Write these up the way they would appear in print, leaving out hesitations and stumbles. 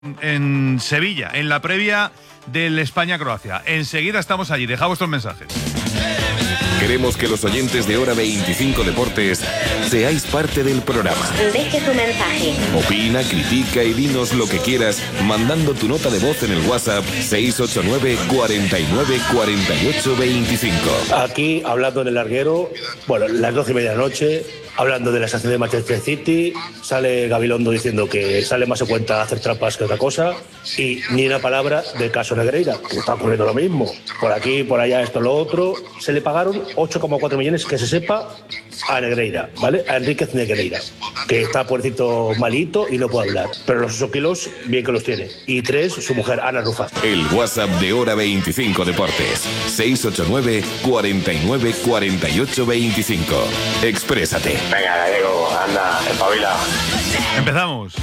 en Sevilla, en la previa del España-Croacia. Enseguida estamos allí. Deja vuestros mensajes. Queremos que los oyentes de Hora 25 Deportes seáis parte del programa. Deje su mensaje. Opina, critica y dinos lo que quieras mandando tu nota de voz en el WhatsApp 689 49 48 25. Aquí, hablando del larguero, bueno, las 12:30 de la noche, hablando de la estación de Manchester City, sale Gabilondo diciendo que sale más a cuenta hacer trampas que otra cosa, y ni una palabra del caso Negreira, que está ocurriendo lo mismo. Por aquí, por allá, esto, lo otro. Se le pagaron 8,4 millones, que se sepa, a Negreira, ¿vale? A Enríquez Negreira, que está pobrecito malito y no puede hablar. Pero los 8 kilos, bien que los tiene. Y 3, su mujer, Ana Rufas. El WhatsApp de Hora 25 Deportes, 689 49 48 25. Exprésate. Venga, Gallego, anda, espabila. Empezamos.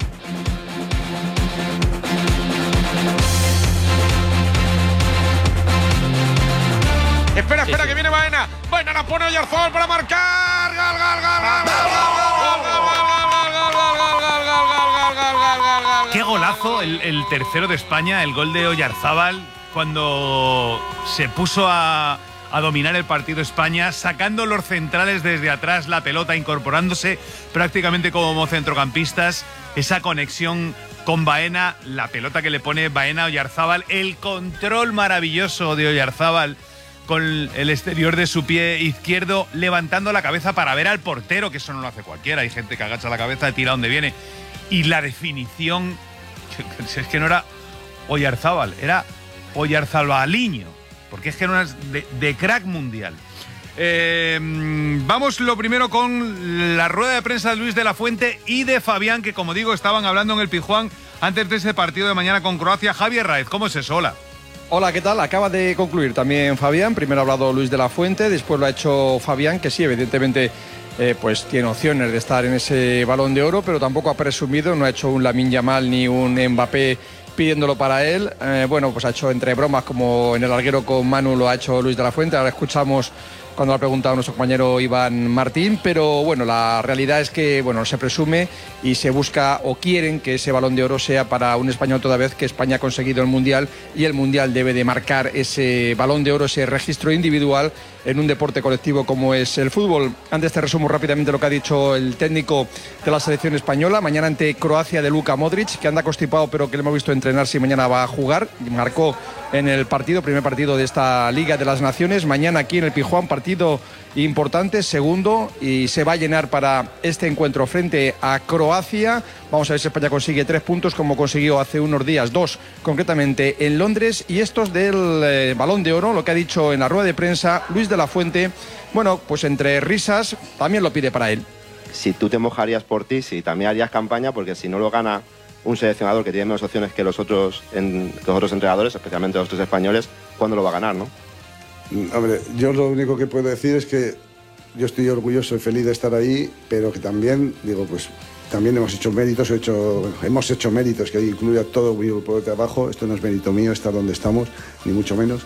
Espera, que viene Baena. Baena la pone Oyarzabal para marcar. ¡Gol! Qué golazo el tercero de España, el gol de Oyarzabal, cuando se puso a dominar el partido España, sacando los centrales desde atrás la pelota, incorporándose prácticamente como centrocampistas. Esa conexión con Baena, la pelota que le pone Baena a Oyarzabal, el control maravilloso de Oyarzabal con el exterior de su pie izquierdo, levantando la cabeza para ver al portero, que eso no lo hace cualquiera. Hay gente que agacha la cabeza y tira donde viene. Y la definición, es que no era Oyarzabal, era Oyarzabaliño, porque es que era de crack mundial. Vamos lo primero con la rueda de prensa de Luis de la Fuente y de Fabián, que como digo, estaban hablando en el Pizjuán antes de ese partido de mañana con Croacia. Javier Raez, ¿cómo es eso? Hola. Hola, ¿qué tal? Acaba de concluir también Fabián. Primero ha hablado Luis de la Fuente, después lo ha hecho Fabián, que sí, evidentemente pues tiene opciones de estar en ese Balón de Oro, pero tampoco ha presumido, no ha hecho un Lamine Yamal ni un Mbappé pidiéndolo para él. Bueno, pues ha hecho entre bromas, como en el larguero con Manu lo ha hecho Luis de la Fuente. Ahora escuchamos cuando lo ha preguntado nuestro compañero Iván Martín, pero bueno, la realidad es que bueno, se presume y se busca o quieren que ese Balón de Oro sea para un español, toda vez que España ha conseguido el Mundial y el Mundial debe de marcar ese Balón de Oro, ese registro individual en un deporte colectivo como es el fútbol. Antes te resumo rápidamente lo que ha dicho el técnico de la selección española. Mañana ante Croacia, de Luka Modric, que anda constipado pero que le hemos visto entrenarse y mañana va a jugar. Marcó en el primer partido de esta Liga de las Naciones. Mañana aquí en el Pizjuán, partido importante, segundo, y se va a llenar para este encuentro frente a Croacia. Vamos a ver si España consigue 3 puntos como consiguió hace unos días, 2 concretamente en Londres. Y estos del Balón de Oro, lo que ha dicho en la rueda de prensa Luis de la Fuente, bueno, pues entre risas también lo pide para él. Si tú te mojarías por ti, si también harías campaña, porque si no lo gana un seleccionador que tiene menos opciones que los otros entrenadores, especialmente los 3 españoles, ¿cuándo lo va a ganar, no? Hombre, yo lo único que puedo decir es que yo estoy orgulloso y feliz de estar ahí, pero que también, digo, pues también hemos hecho méritos, hemos hecho méritos, que incluye a todo mi grupo de trabajo. Esto no es mérito mío estar donde estamos, ni mucho menos.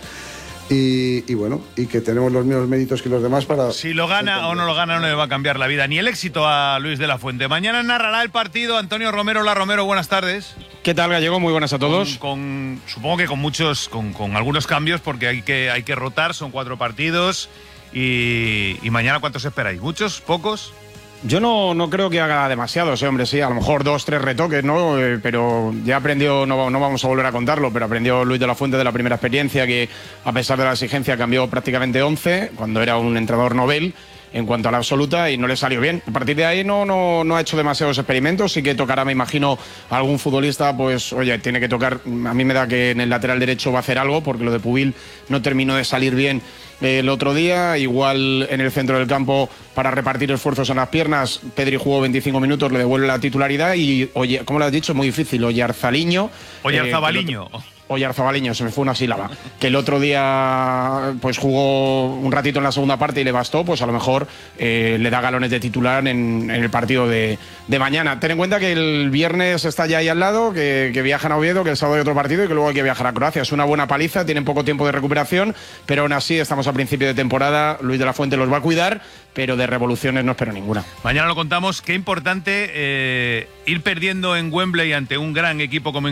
Y bueno, y que tenemos los mismos méritos que los demás para... Si lo gana o no lo gana, no le va a cambiar la vida ni el éxito a Luis de la Fuente. Mañana narrará el partido Antonio Romero. Hola, Romero, buenas tardes. ¿Qué tal, Gallego? Muy buenas a todos. Supongo que con algunos cambios, porque hay que rotar, son 4 partidos. Y mañana, ¿cuántos esperáis? ¿Muchos? ¿Pocos? Yo no creo que haga demasiados, hombre, sí, a lo mejor 2, 3 retoques, ¿no? Pero ya aprendió, no vamos a volver a contarlo, pero aprendió Luis de la Fuente de la primera experiencia, que a pesar de la exigencia cambió prácticamente 11, cuando era un entrenador Nobel en cuanto a la absoluta, y no le salió bien. A partir de ahí no ha hecho demasiados experimentos. Sí que tocará, me imagino, a algún futbolista, pues oye, tiene que tocar. A mí me da que en el lateral derecho va a hacer algo, porque lo de Pubil no terminó de salir bien el otro día. Igual en el centro del campo, para repartir esfuerzos en las piernas, Pedri jugó 25 minutos, le devuelve la titularidad y, oye, ¿cómo lo has dicho? Muy difícil, Oyarzabaliño. Oyarzabaliño. Oyarzabaleño, se me fue una sílaba, que el otro día pues jugó un ratito en la segunda parte y le bastó, pues a lo mejor le da galones de titular en el partido de mañana. Ten en cuenta que el viernes está ya ahí al lado, que viajan a Oviedo, que el sábado hay otro partido y que luego hay que viajar a Croacia. Es una buena paliza, tienen poco tiempo de recuperación, pero aún así estamos a principio de temporada. Luis de la Fuente los va a cuidar, pero de revoluciones no espero ninguna. Mañana lo contamos. Qué importante ir perdiendo en Wembley ante un gran equipo como